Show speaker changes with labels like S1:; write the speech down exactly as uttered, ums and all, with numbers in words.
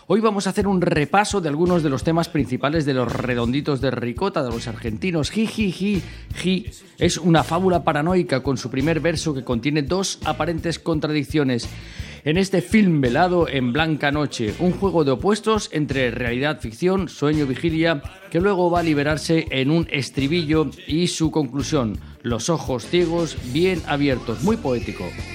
S1: Hoy vamos a hacer un repaso de algunos de los temas principales de Los Redonditos de Ricota, de los argentinos. Ji, ji, ji, ji. Es una fábula paranoica con su primer verso que contiene dos aparentes contradicciones. En este film velado en blanca noche, un juego de opuestos entre realidad, ficción, sueño, vigilia, que luego va a liberarse en un estribillo y su conclusión, los ojos ciegos bien abiertos, muy poético.